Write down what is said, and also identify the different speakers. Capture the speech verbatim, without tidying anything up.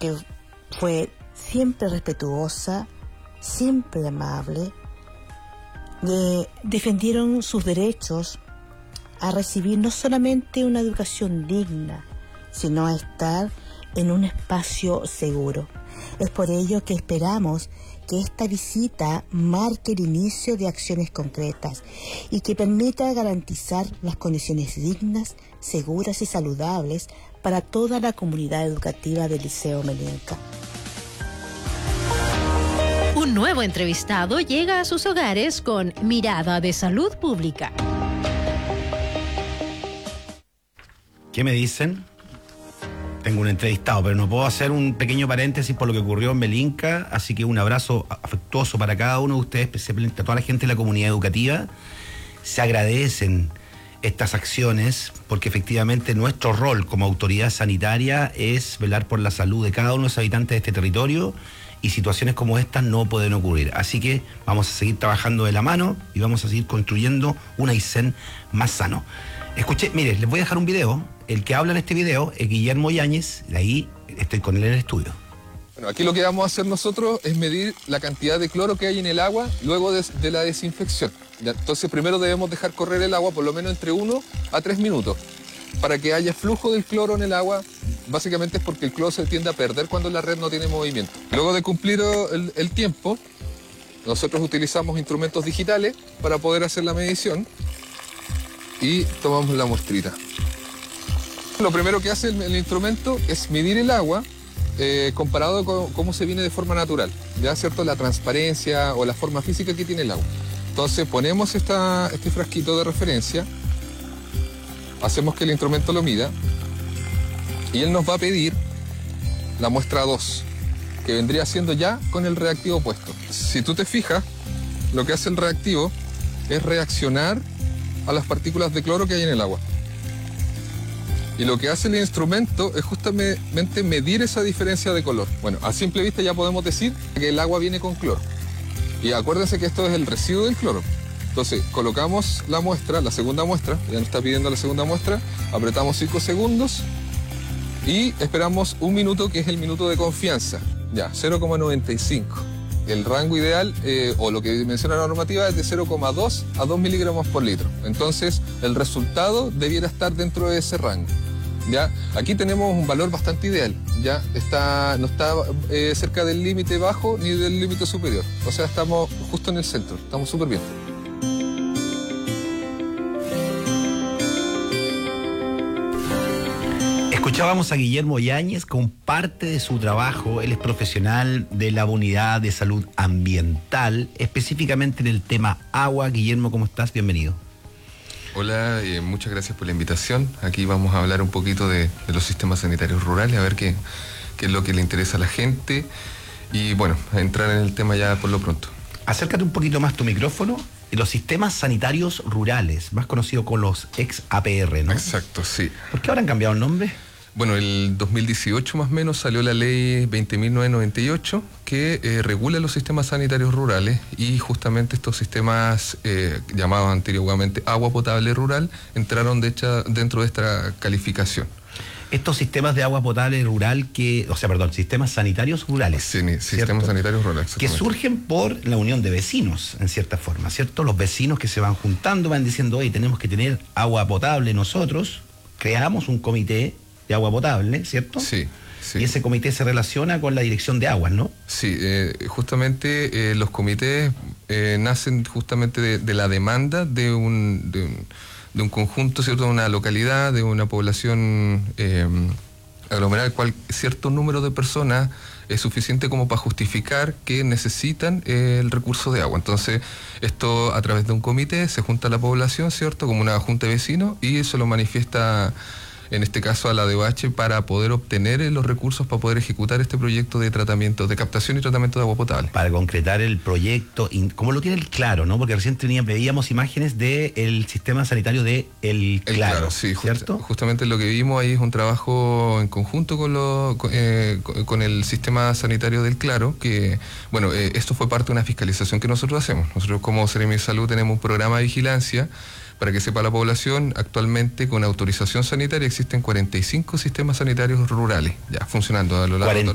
Speaker 1: que fue siempre respetuosa, siempre amable. Eh, defendieron sus derechos a recibir no solamente una educación digna, sino a estar en un espacio seguro. Es por ello que esperamos que esta visita marque el inicio de acciones concretas y que permita garantizar las condiciones dignas, seguras y saludables para toda la comunidad educativa del Liceo Melinka.
Speaker 2: Un nuevo entrevistado llega a sus hogares con Mirada de Salud Pública.
Speaker 3: ¿Qué me dicen? Tengo un entrevistado, pero no puedo hacer un pequeño paréntesis por lo que ocurrió en Melinka, así que un abrazo afectuoso para cada uno de ustedes, especialmente a toda la gente de la comunidad educativa. Se agradecen estas acciones porque efectivamente nuestro rol como autoridad sanitaria es velar por la salud de cada uno de los habitantes de este territorio y situaciones como estas no pueden ocurrir. Así que vamos a seguir trabajando de la mano y vamos a seguir construyendo un Aysén más sano. Escuché, mire, les voy a dejar un video. El que habla en este video es Guillermo Yáñez, de ahí estoy con él en el estudio.
Speaker 4: Bueno, aquí lo que vamos a hacer nosotros es medir la cantidad de cloro que hay en el agua luego de, de la desinfección. ¿Ya? Entonces primero debemos dejar correr el agua por lo menos entre uno a tres minutos para que haya flujo del cloro en el agua. Básicamente es porque el cloro se tiende a perder cuando la red no tiene movimiento. Luego de cumplir el, el tiempo, nosotros utilizamos instrumentos digitales para poder hacer la medición y tomamos la muestrita. Lo primero que hace el, el instrumento es medir el agua eh, comparado con cómo se viene de forma natural, ya cierto, la transparencia o la forma física que tiene el agua. Entonces ponemos esta, este frasquito de referencia, hacemos que el instrumento lo mida y él nos va a pedir la muestra dos, que vendría siendo ya con el reactivo puesto. Si tú te fijas, lo que hace el reactivo es reaccionar a las partículas de cloro que hay en el agua. Y lo que hace el instrumento es justamente medir esa diferencia de color. Bueno, a simple vista ya podemos decir que el agua viene con cloro. Y acuérdense que esto es el residuo del cloro. Entonces, colocamos la muestra, la segunda muestra, ya nos está pidiendo la segunda muestra, apretamos cinco segundos y esperamos un minuto, que es el minuto de confianza. Ya, cero coma noventa y cinco. El rango ideal, eh, o lo que menciona la normativa, es de cero coma dos a dos miligramos por litro. Entonces, el resultado debiera estar dentro de ese rango. ¿Ya? Aquí tenemos un valor bastante ideal. ¿Ya? Está, no está eh, cerca del límite bajo ni del límite superior. O sea, estamos justo en el centro. Estamos súper bien.
Speaker 3: Escuchábamos a Guillermo Yáñez con parte de su trabajo. Él es profesional de la unidad de salud ambiental, específicamente en el tema agua. Guillermo, ¿cómo estás? Bienvenido.
Speaker 5: Hola, eh, muchas gracias por la invitación. Aquí vamos a hablar un poquito de, de los sistemas sanitarios rurales, a ver qué, qué es lo que le interesa a la gente y bueno, a entrar en el tema ya por lo pronto.
Speaker 3: Acércate un poquito más tu micrófono. Los sistemas sanitarios rurales, más conocidos como los ex A P R, ¿no?
Speaker 5: Exacto, sí.
Speaker 3: ¿Por qué habrán cambiado el nombre?
Speaker 5: Bueno, el dos mil dieciocho más o menos salió la ley veinte mil novecientos noventa y ocho que eh, regula los sistemas sanitarios rurales y justamente estos sistemas eh, llamados anteriormente agua potable rural entraron de hecho dentro de esta calificación.
Speaker 3: Estos sistemas de agua potable rural que, o sea, perdón, sistemas sanitarios rurales.
Speaker 5: Sí, sistemas sanitarios rurales.
Speaker 3: Que surgen por la unión de vecinos, en cierta forma, ¿cierto? Los vecinos que se van juntando van diciendo, oye, tenemos que tener agua potable nosotros, creamos un comité de agua potable, ¿cierto?
Speaker 5: Sí, sí.
Speaker 3: Y ese comité se relaciona con la dirección de aguas, ¿no?
Speaker 5: Sí, eh, justamente eh, los comités eh, nacen justamente de, de la demanda de un, de un, de un conjunto, ¿cierto? De una localidad, de una población eh, aglomerada, el cual cierto número de personas es suficiente como para justificar que necesitan eh, el recurso de agua. Entonces, esto a través de un comité se junta la población, ¿cierto? Como una junta de vecinos y eso lo manifiesta en este caso a la D O H para poder obtener los recursos para poder ejecutar este proyecto de tratamiento, de captación y tratamiento de agua potable.
Speaker 3: Para concretar el proyecto, como lo tiene el Claro, ¿no? Porque recién tenía, veíamos imágenes del sistema sanitario de El Claro, el Claro,
Speaker 5: sí,
Speaker 3: ¿cierto?
Speaker 5: Just, justamente lo que vimos ahí es un trabajo en conjunto con, lo, con, eh, con el sistema sanitario del Claro, que, bueno, eh, esto fue parte de una fiscalización que nosotros hacemos. Nosotros como Seremi de Salud tenemos un programa de vigilancia. Para que sepa la población, actualmente con autorización sanitaria existen cuarenta y cinco sistemas sanitarios rurales ya funcionando a lo largo de